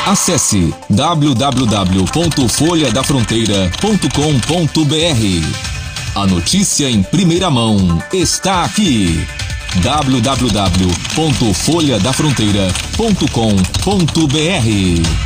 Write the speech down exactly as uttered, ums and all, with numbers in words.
Acesse w w w ponto folha da fronteira ponto com ponto b r. A notícia em primeira mão está aqui. w w w ponto folha da fronteira ponto com ponto b r